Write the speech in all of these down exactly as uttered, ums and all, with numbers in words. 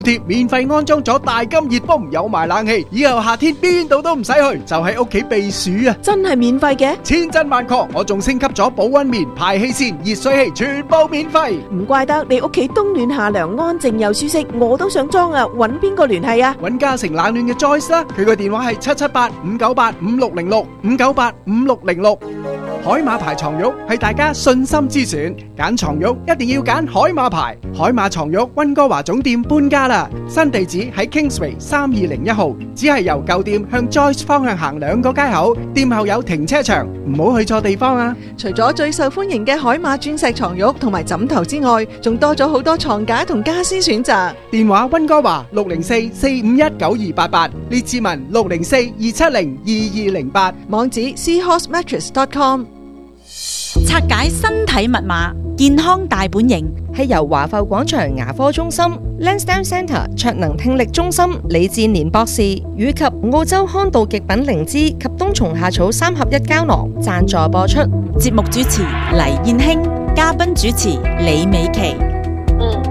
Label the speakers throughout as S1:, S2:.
S1: 貼免費安裝咗大金熱風，有埋冷氣，以後夏天邊度都唔使去，就喺屋企避暑啊！
S2: 真係免費嘅？
S1: 千真萬確，我仲升級咗保溫棉、排氣扇、熱水器，全部免費。
S2: 唔怪得你屋企冬暖夏涼，安靜又舒適，我都想裝啊！搵邊個聯繫啊？
S1: 搵嘉誠冷暖嘅 Joyce 啦，佢個電話係七七八五九八五六零六五九八五六零六。海馬牌床褥係大家信心之選，揀床褥一定要揀海馬牌。海馬床褥溫哥華總店搬家啦，新地址喺 Kingsway 三二零一號，只係由舊店向 Joyce 方向行兩個街口，店後有停車場，唔好去錯地方啊！
S2: 除咗最受歡迎嘅海馬鑽石床褥同埋枕頭之外，仲多咗好多床架同家私選擇。
S1: 電話溫哥華六零四四五一九二八八，列治文六零四二七零二二零八，
S2: 網址 seahorse mattress dot com。
S3: 拆解身體密碼，健康大本營
S4: 係由華埠廣場牙科中心、Lansdowne Centre 卓能聽力中心李志年博士以及澳洲康道極品靈芝及冬蟲夏草三合一膠囊贊助播出。
S3: 節目主持黎燕卿，嘉賓主持李美琪。
S5: 嗯，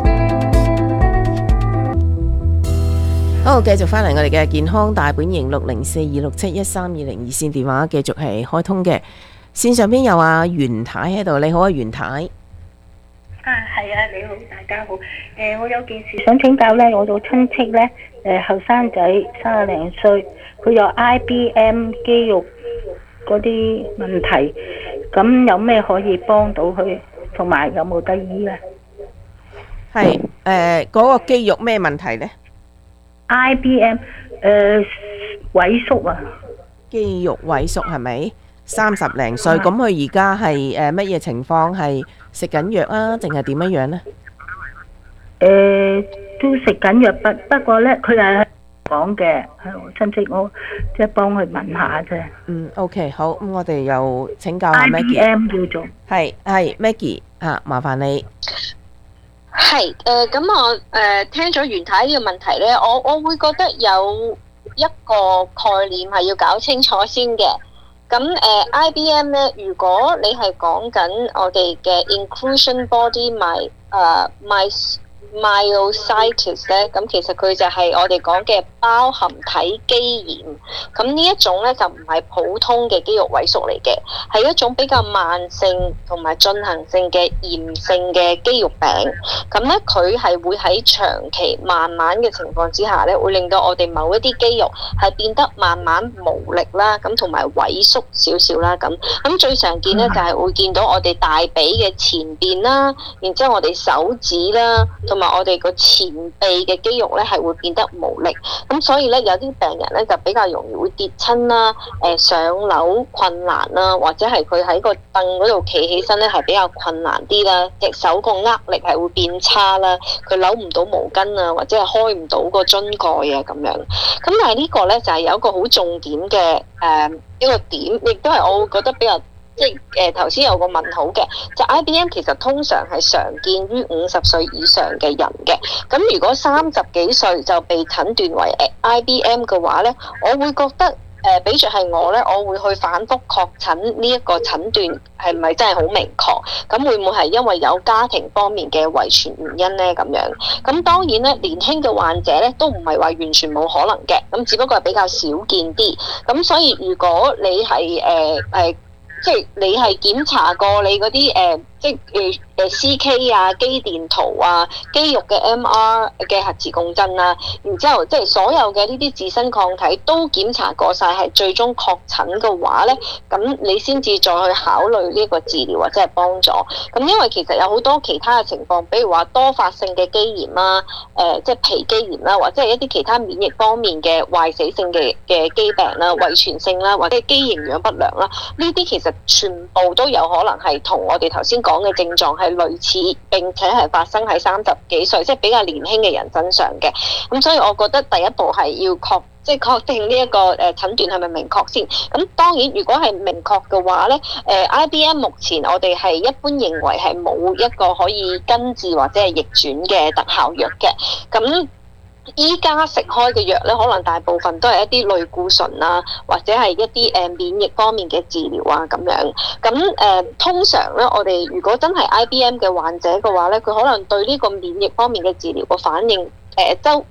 S6: 好，繼續翻嚟我哋嘅健康大本營，六零四二六七一三二零二線電話繼續係開通嘅。線上邊有阿袁太喺度，你好啊，袁太。
S5: 啊，係啊，你好，大家好。誒、呃，我有件事想請教咧，我個親戚咧，誒後生仔三十零歲，佢有 I B M 肌肉嗰啲問題，咁有咩可以幫到佢，同埋有冇得醫咧？
S6: 係誒，嗰個肌肉咩問題咧
S5: ？I B M 誒、呃、萎縮啊，
S6: 肌肉萎縮係咪？三十零歲，咁佢而家係誒乜嘢情況？係食緊藥啊，定係點樣樣咧？
S5: 誒，都食緊藥，不不過咧，佢係講嘅，係我親戚，我即係幫佢問下啫。
S6: 嗯 ，OK，好，咁我哋又請教下 Maggie。
S5: I B M 叫做
S6: 係係 Maggie 啊，麻煩你。
S7: 係誒，咁我誒聽咗袁太呢個問題咧，我我會覺得有一個概念係要搞清楚先嘅。咁誒、呃、I B M 咧，如果你係講緊我哋嘅 inclusion body my 誒 my myositis 咧，咁其實佢就係我哋講嘅包含體肌炎。咁呢一種咧就唔係普通嘅肌肉萎縮嚟嘅，係一種比較慢性同埋進行性嘅炎性嘅肌肉病。咁咧佢係會喺長期慢慢嘅情況之下咧，會令到我哋某一啲肌肉係變得慢慢無力啦，咁同埋萎縮少少啦。咁咁最常見咧就係會見到我哋大髀嘅前邊啦，然之後我哋手指啦，同埋我哋個前臂嘅肌肉咧係會變得無力。咁所以咧有啲病人咧就比較容易會跌親啦，誒上樓困難啦，或者係佢喺個凳嗰度企起身咧係比較困難啲啦，隻手個握力係會變差啦，佢扭唔到毛巾啊，或者係開唔到個樽蓋啊咁樣。咁但係呢個咧就係有一個好重點嘅誒一個點，亦都係我會覺得比較。即係誒頭先有個問號嘅，就 I B M 其實通常係常見於五十歲以上嘅人嘅。咁如果三十幾歲就被診斷為 I B M 嘅話咧，我會覺得誒、呃，比著係我咧，我會去反覆確診呢一個診斷係咪真係好明確？咁會唔會係因為有家庭方面嘅遺傳原因咧？咁樣咁當然咧，年輕嘅患者咧都唔係話完全冇可能嘅，咁只不過係比較少見啲。咁所以如果你係誒誒，呃呃即係你係檢查過你嗰啲誒，即係誒誒 C K 啊、肌電圖啊、肌肉嘅 M R 嘅核磁共振啊，然之後即係所有嘅呢啲自身抗體都檢查過晒，係最終確診嘅話咧，咁你先至再去考慮呢個治療或者係幫助。咁因為其實有好多其他嘅情況，比如話多發性嘅肌炎啦，誒、呃、即係皮肌炎啦，或者係一啲其他免疫方面嘅壞死性嘅嘅肌病啦、遺傳性啦，或者係肌營養不良啦，呢啲其實全部都有可能係同我哋頭先講嘅症狀係類似，並且係發生喺三十幾歲，即係比較年輕嘅人身上嘅。咁所以我覺得第一步係要確即係確定呢一個誒診斷係咪明確先。咁當然如果係明確嘅話咧，誒 I B M 目前我哋係一般認為係冇一個可以根治或者係逆轉嘅特效藥嘅。咁依家食開嘅藥咧，可能大部分都係一啲類固醇啊，或者係一啲誒免疫方面嘅治療啊咁樣。咁誒、呃、通常咧，我哋如果真係 I B M 嘅患者嘅話咧，佢可能對呢個免疫方面嘅治療個反應誒周